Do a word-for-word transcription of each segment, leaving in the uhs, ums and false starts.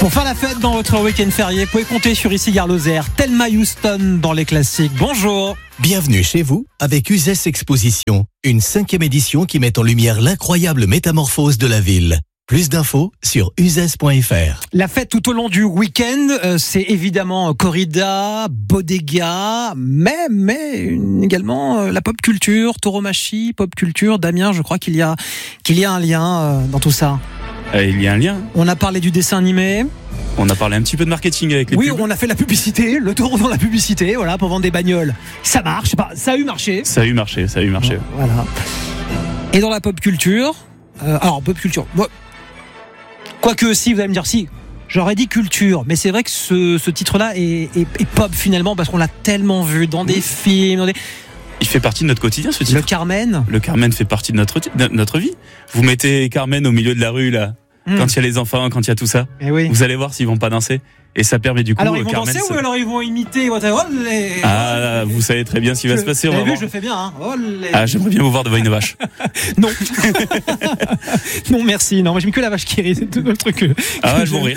Pour faire la fête dans votre week-end férié, vous pouvez compter sur Issy Gare-Lozère, Thelma Houston dans les classiques. Bonjour. Bienvenue chez vous avec Uzès Exposition, une cinquième édition qui met en lumière l'incroyable métamorphose de la ville. Plus d'infos sur uzès point f r. La fête tout au long du week-end, euh, c'est évidemment corrida, bodega, mais, mais une- également euh, la pop culture, tauromachie, pop culture. Damien, je crois qu'il y a, qu'il y a un lien euh, dans tout ça. Euh, il y a un lien. On a parlé du dessin animé. On a parlé un petit peu de marketing avec les Oui, pubs. on a fait la publicité, le taureau dans la publicité, voilà, pour vendre des bagnoles. Ça marche, bah, ça a eu marché. Ça a eu marché, ça a eu marché. Voilà. Et dans la pop culture, euh, alors pop culture, moi, quoique si, vous allez me dire si, j'aurais dit culture, mais c'est vrai que ce, ce titre-là est, est, est pop finalement parce qu'on l'a tellement vu dans des films, dans des... Il fait partie de notre quotidien, ce titre. Le Carmen. Le Carmen fait partie de notre, de notre vie. Vous mettez Carmen au milieu de la rue, là, Hmm. quand il y a les enfants, quand il y a tout ça. Eh oui. Vous allez voir s'ils vont pas danser. Et ça permet du coup Alors ils vont Carmen. danser ça- ou alors ils vont imiter, ils vont dire, olé. Ah, vous savez très bien ce qui va Je- se passer. On vous va avez vu, voir. je fais bien, hein. Olé. Ah, j'aimerais bien vous voir devant une vache. Non. Non, merci. Non, moi j'aime que la vache qui rit, c'est tout le truc. que- Ah, que ouais, je vais j'aime. rire.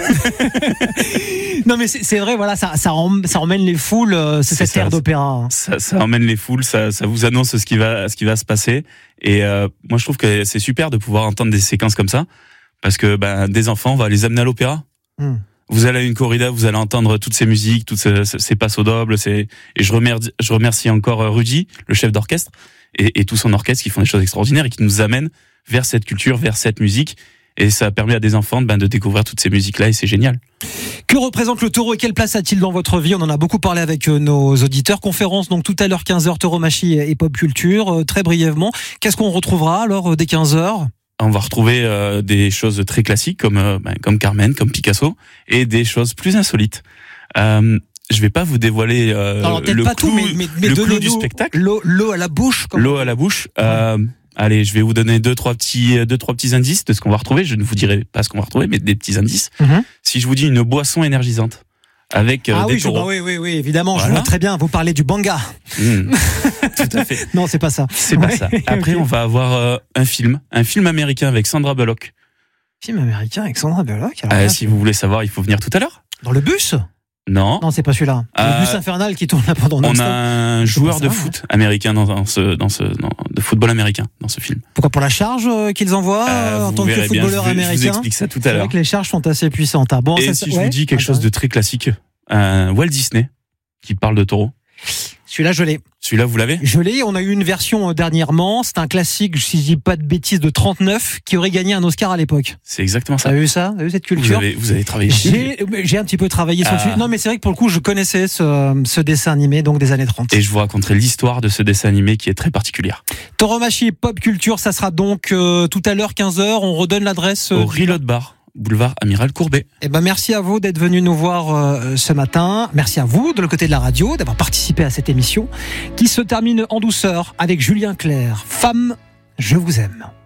Non, mais c'est, c'est vrai, voilà, ça, ça, em- ça emmène les foules, euh, c'est C'est cette ça, air c'est- d'opéra. Ça, ça emmène les foules, ça, ça vous annonce ce qui va, ce qui va se passer. Et euh, moi, je trouve que c'est super de pouvoir entendre des séquences comme ça, parce que ben, des enfants, on va les amener à l'opéra. Hmm. Vous allez à une corrida, vous allez entendre toutes ces musiques, toutes ces, ces passes au double. C'est... Et je remercie, je remercie encore euh, Rudy, le chef d'orchestre, et, et tout son orchestre qui font des choses extraordinaires et qui nous amènent vers cette culture, vers cette musique. Et ça permet à des enfants ben, de découvrir toutes ces musiques-là et c'est génial. Que représente le taureau et quelle place a-t-il dans votre vie? On en a beaucoup parlé avec euh, nos auditeurs. Conférence donc tout à l'heure quinze heures, tauromachie et pop culture. Euh, très brièvement, qu'est-ce qu'on retrouvera alors euh, dès quinze heures? On va retrouver euh, des choses très classiques comme euh, ben, comme Carmen, comme Picasso, et des choses plus insolites. Euh, je vais pas vous dévoiler euh, Alors peut-être le pas clou, tout, mais, mais, mais le clou donnez-nous du spectacle, l'eau, l'eau à la bouche. comme- l'eau à la bouche. Euh, allez, je vais vous donner deux trois petits deux trois petits indices de ce qu'on va retrouver. Je ne vous dirai pas ce qu'on va retrouver, mais des petits indices. Mhm. Si je vous dis une boisson énergisante avec euh, Ah des oui, je, taureaux. bah oui, oui, oui, évidemment, je Voilà. vois très bien. Vous parlez du banga. Mmh. Tout à fait. Non, c'est pas ça. C'est pas Ouais. ça. Après, Ok. on va avoir euh, un film, un film américain avec Sandra Bullock. Film américain avec Sandra Bullock. alors Euh, là, si vous voulez savoir, il faut venir tout à l'heure. Dans le bus? Non. Non, c'est pas celui-là. Euh, le bus infernal qui tourne là pendant On non-stop. a un C'est joueur pas de ça, foot américain dans, dans ce, dans ce, dans- de football américain dans ce film. Pourquoi pour la charge euh, qu'ils envoient euh, Euh, en vous tant que verrez bien, footballeur je vous- Je vous américain? explique ça tout C'est à vrai l'heure. que les charges sont assez puissantes. Ah, bon, Et ça, si ça- je ouais. vous dis quelque Ah, chose bah, de très classique, un Walt Disney qui parle de taureau. Celui-là, je l'ai. Celui-là, vous l'avez? Je l'ai. On a eu une version euh, dernièrement. C'est un classique, si je dis pas de bêtises, de trente-neuf qui aurait gagné un Oscar à l'époque. C'est exactement Vous ça. avez vu ça? Vous avez vu cette Vous culture? avez, vous avez travaillé. J'ai, j'ai un petit peu travaillé sur le Ah. sujet. Non, mais c'est vrai que pour le coup, je connaissais ce, ce dessin animé, donc des années trente. Et je vous raconterai l'histoire de ce dessin animé qui est très particulière. Tauromachie Pop Culture, ça sera donc euh, tout à l'heure, quinze heures. On redonne l'adresse. euh, Au Reload Bar, boulevard Amiral Courbet. Eh ben, merci à vous d'être venu nous voir euh, ce matin. Merci à vous, de l'autre côté de la radio, d'avoir participé à cette émission qui se termine en douceur avec Julien Clerc. Femme, je vous aime.